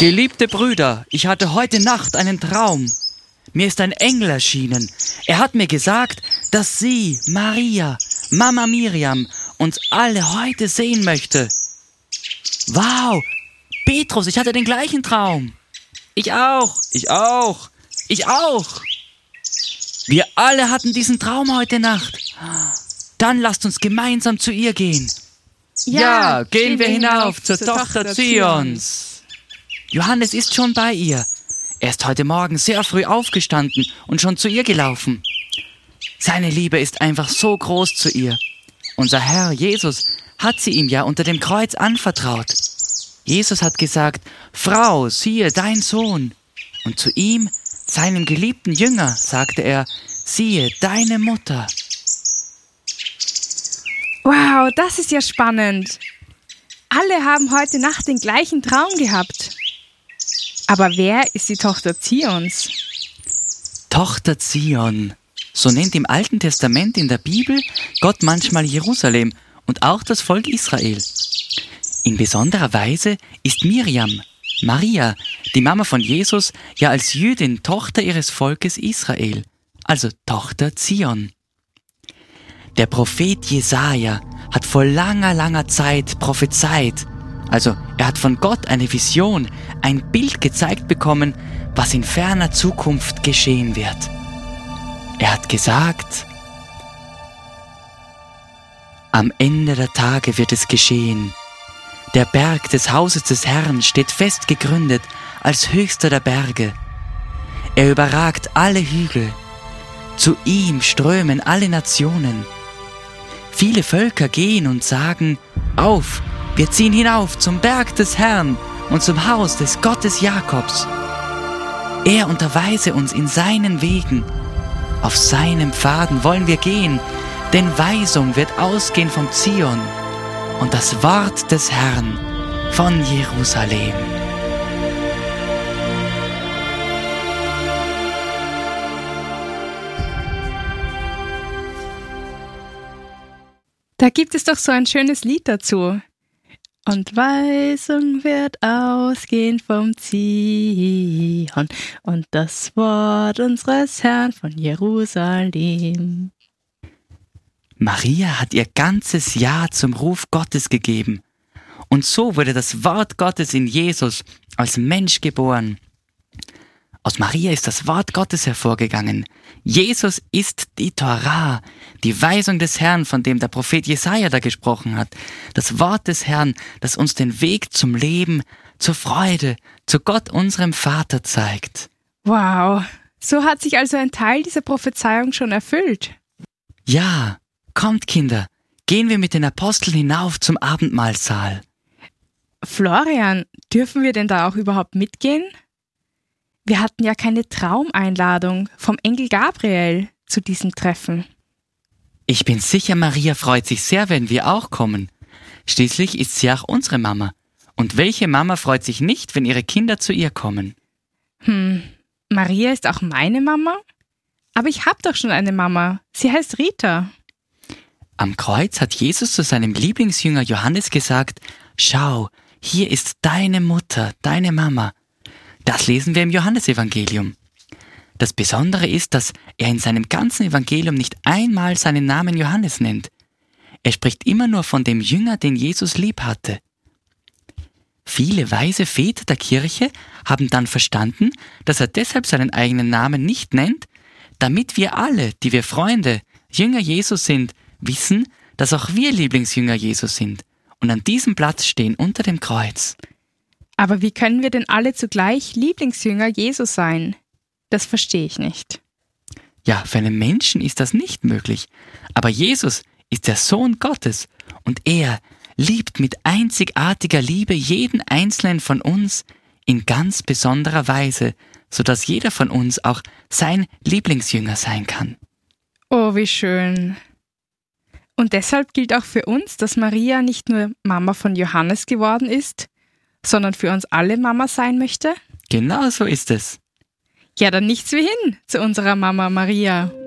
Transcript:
Geliebte Brüder, ich hatte heute Nacht einen Traum. Mir ist ein Engel erschienen. Er hat mir gesagt, dass Sie, Maria, Mama Miriam, uns alle heute sehen möchte. Wow, Petrus, ich hatte den gleichen Traum. Ich auch. Wir alle hatten diesen Traum heute Nacht. Dann lasst uns gemeinsam zu ihr gehen. Ja, gehen wir hinauf zur Tochter Zions. Johannes ist schon bei ihr. Er ist heute Morgen sehr früh aufgestanden und schon zu ihr gelaufen. Seine Liebe ist einfach so groß zu ihr. Unser Herr Jesus hat sie ihm ja unter dem Kreuz anvertraut. Jesus hat gesagt, Frau, siehe dein Sohn. Und zu ihm, seinem geliebten Jünger, sagte er, siehe deine Mutter. Wow, das ist ja spannend. Alle haben heute Nacht den gleichen Traum gehabt. Aber wer ist die Tochter Zions? Tochter Zion. So nennt im Alten Testament in der Bibel Gott manchmal Jerusalem und auch das Volk Israel. In besonderer Weise ist Miriam, Maria, die Mama von Jesus, ja als Jüdin Tochter ihres Volkes Israel, also Tochter Zion. Der Prophet Jesaja hat vor langer Zeit prophezeit, also er hat von Gott eine Vision, ein Bild gezeigt bekommen, was in ferner Zukunft geschehen wird. Er hat gesagt, am Ende der Tage wird es geschehen. Der Berg des Hauses des Herrn steht fest gegründet als höchster der Berge. Er überragt alle Hügel. Zu ihm strömen alle Nationen. Viele Völker gehen und sagen, auf, wir ziehen hinauf zum Berg des Herrn und zum Haus des Gottes Jakobs. Er unterweise uns in seinen Wegen. Auf seinen Pfaden wollen wir gehen, denn Weisung wird ausgehen vom Zion und das Wort des Herrn von Jerusalem. Da gibt es doch so ein schönes Lied dazu. Und Weisung wird ausgehen vom Zion und das Wort unseres Herrn von Jerusalem. Maria hat ihr ganzes Ja zum Ruf Gottes gegeben. Und so wurde das Wort Gottes in Jesus als Mensch geboren. Aus Maria ist das Wort Gottes hervorgegangen. Jesus ist die Torah, die Weisung des Herrn, von dem der Prophet Jesaja da gesprochen hat. Das Wort des Herrn, das uns den Weg zum Leben, zur Freude, zu Gott, unserem Vater, zeigt. Wow, so hat sich also ein Teil dieser Prophezeiung schon erfüllt. Ja, kommt Kinder, gehen wir mit den Aposteln hinauf zum Abendmahlsaal. Florian, dürfen wir denn da auch überhaupt mitgehen? Wir hatten ja keine Traumeinladung vom Engel Gabriel zu diesem Treffen. Ich bin sicher, Maria freut sich sehr, wenn wir auch kommen. Schließlich ist sie auch unsere Mama. Und welche Mama freut sich nicht, wenn ihre Kinder zu ihr kommen? Maria ist auch meine Mama? Aber ich habe doch schon eine Mama. Sie heißt Rita. Am Kreuz hat Jesus zu seinem Lieblingsjünger Johannes gesagt, schau, hier ist deine Mutter, deine Mama. Das lesen wir im Johannesevangelium. Das Besondere ist, dass er in seinem ganzen Evangelium nicht einmal seinen Namen Johannes nennt. Er spricht immer nur von dem Jünger, den Jesus lieb hatte. Viele weise Väter der Kirche haben dann verstanden, dass er deshalb seinen eigenen Namen nicht nennt, damit wir alle, die wir Freunde, Jünger Jesus sind, wissen, dass auch wir Lieblingsjünger Jesus sind und an diesem Platz stehen unter dem Kreuz. Aber wie können wir denn alle zugleich Lieblingsjünger Jesus sein? Das verstehe ich nicht. Ja, für einen Menschen ist das nicht möglich. Aber Jesus ist der Sohn Gottes und er liebt mit einzigartiger Liebe jeden Einzelnen von uns in ganz besonderer Weise, sodass jeder von uns auch sein Lieblingsjünger sein kann. Oh, wie schön. Und deshalb gilt auch für uns, dass Maria nicht nur Mama von Johannes geworden ist, sondern für uns alle Mama sein möchte? Genau so ist es. Ja, dann nichts wie hin zu unserer Mama Maria.